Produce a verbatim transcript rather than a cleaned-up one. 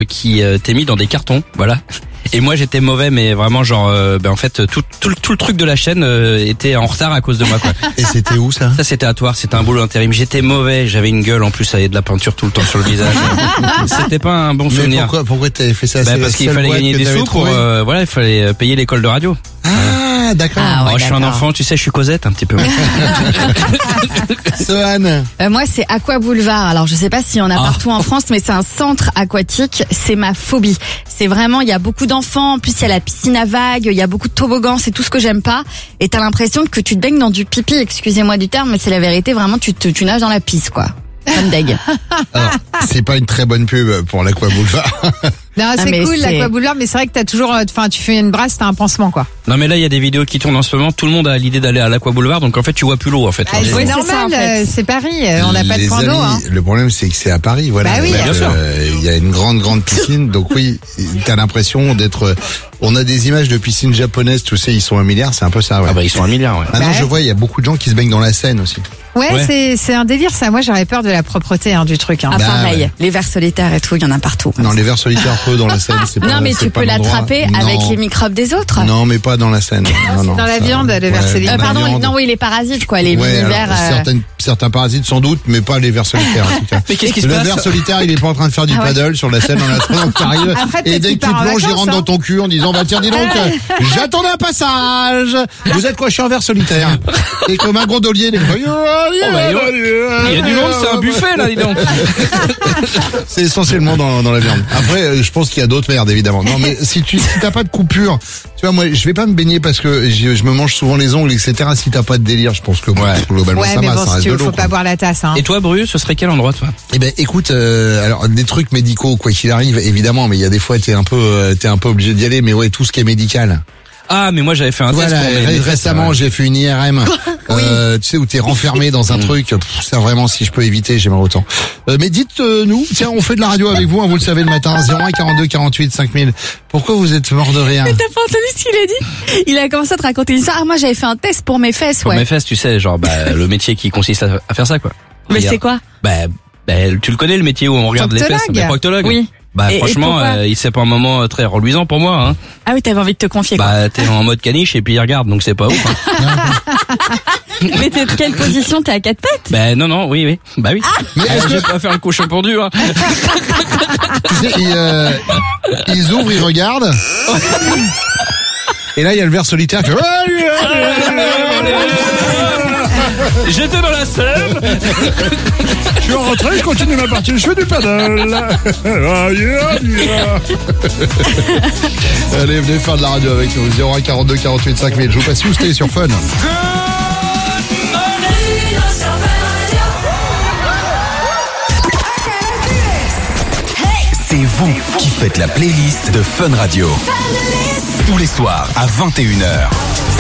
qui euh, t'est mis dans des cartons, voilà. Et moi j'étais mauvais, mais vraiment genre, euh, ben en fait tout, tout, tout le truc de la chaîne euh, était en retard à cause de moi, quoi. Et c'était où ça? Ça c'était à Toire, c'était un boulot intérim. J'étais mauvais, j'avais une gueule en plus, avec de la peinture tout le temps sur le visage. C'était pas un bon Mais souvenir. pourquoi, pourquoi t'avais fait ça? Bah, C'est parce la qu'il seule fallait boîte gagner que des t'avais sous pour, trouvée euh, voilà, il fallait payer l'école de radio. Ah, d'accord. Ah, ouais, Oh, je suis un d'accord. enfant, tu sais, je suis Cosette un petit peu. Sohan. Euh, moi, c'est Aqua Boulevard. Alors, je sais pas s'il y en a partout en France, mais c'est un centre aquatique. C'est ma phobie. C'est vraiment, il y a beaucoup d'enfants. En plus, il y a la piscine à vagues. Il y a beaucoup de toboggans. C'est tout ce que j'aime pas. Et t'as l'impression que tu te baignes dans du pipi. Excusez-moi du terme, mais c'est la vérité. Vraiment, tu te, tu nages dans la pisse, quoi. Ça me dégue. Alors, c'est pas une très bonne pub pour l'Aqua Boulevard. Non, c'est mais cool c'est- l'Aqua Boulevard, mais c'est vrai que t'as toujours, enfin, tu fais une brasse, t'as un pansement, quoi. Non mais là il y a des vidéos qui tournent en ce moment, tout le monde a l'idée d'aller à l'Aqua Boulevard, donc en fait tu vois plus l'eau en fait. Ah, Oui, c'est c'est normal, ça, en fait. euh, c'est Paris, euh, on n'a pas de Les point d'eau, amis, hein. le problème c'est que c'est à Paris, voilà. Bah oui. Donc, Bien sûr. euh, il y a une grande grande piscine, donc oui, t'as l'impression d'être. On a des images de piscines japonaises, tu sais, ils sont un milliard, c'est un peu ça. Ouais. Ah bah ils sont un milliard, ouais. Maintenant, Bah je ouais. vois, il y a beaucoup de gens qui se baignent dans la Seine aussi. Ouais, Ouais. c'est c'est un délire, ça. Moi, j'aurais peur de la propreté, hein, du truc, hein. Ah, Bah, pareil. ouais. Les vers solitaires et tout, il y en a partout. Non, les vers solitaires peu dans la Seine, c'est pas. Non, mais c'est tu pas peux l'endroit. l'attraper Non. avec les microbes des autres. Non, mais pas dans la Seine. Non, non, dans la ça- viande, le vers ouais, solitaire. Euh, dans la pardon, viande. non, oui, les parasites, quoi, les Ouais, mini-vers. alors, euh, certaines, certains parasites sans doute, mais pas les vers solitaires en tout cas. Mais qu'est-ce qui se Le passe ver solitaire, il est pas en train de faire du Ah ouais. paddle sur la Seine en attendant que t'arrives. Après, Et peut-être dès qu'il que tu part en plonges, il vacances, rentre hein. dans ton cul en disant, bah tiens, dis donc, euh, j'attendais un passage. Vous êtes quoi, je suis un ver solitaire. Et comme un gondolier, les Oh, bah, il y a du monde, c'est un buffet là, dis donc. C'est essentiellement dans, dans la viande. Après, euh, je pense qu'il y a d'autres merdes, évidemment. Non, mais si tu si t'as pas de coupure, tu vois, moi, je vais pas me baigner parce que je, je me mange souvent les ongles, et cetera. Si t'as pas de délire, je pense que bon, globalement, Ouais, ça mais va, bon, ça si reste tu de veux, l'eau. faut quoi. pas boire la tasse, hein. Et toi Bru, ce serait quel endroit toi? Eh ben, écoute, euh, alors des trucs médicaux, quoi qu'il arrive, évidemment, mais il y a des fois, t'es un peu, euh, t'es un peu obligé d'y aller. Mais ouais, tout ce qui est médical. Ah mais moi j'avais fait un test Voilà, pour mes- ré- mes fesses, récemment, ouais. j'ai fait une I R M. Euh, tu sais, où t'es renfermé dans un truc. Pff, ça vraiment, si je peux éviter, j'aimerais autant. Euh, mais dites-nous, tiens, on fait de la radio avec vous, hein, vous le savez le matin, zéro un quarante-deux quarante-huit cinq mille. Pourquoi vous êtes mort de rien? T'as pas entendu ce qu'il a dit? Il a commencé à te raconter une histoire. Ah, moi, j'avais fait un test pour mes fesses, Pour ouais. mes fesses, tu sais, genre bah le métier qui consiste à, à faire ça quoi. Mais Regarde. c'est quoi? Bah, bah tu le connais le métier où on regarde les Proctologue. fesses, bah, proctologue. Oui. Bah Et- et franchement, pourquoi euh, il c'est pas un moment euh, très reluisant pour moi. Hein. Ah oui, t'avais envie de te confier, quoi. Bah t'es en mode caniche et puis il regarde, donc c'est pas ouf. Hein. Mais t'es de quelle position? T'es à quatre pattes? Bah non non, oui oui, bah oui. Mais Ah, est-ce je que- vais pas faire le cochon pendu. Hein. Tu sais, ils, euh, ils ouvrent, ils regardent. Et là, il y a le ver solitaire qui fait... J'étais dans la Seine. Je suis en retrait, je continue ma partie, je fais du paddle. Allez, venez faire de la radio avec nous. zéro un quarante-deux quarante-huit cinq mille. Je vous passe Houston sur Fun. C'est vous qui faites la playlist de Fun Radio. Tous les soirs à vingt et une heures.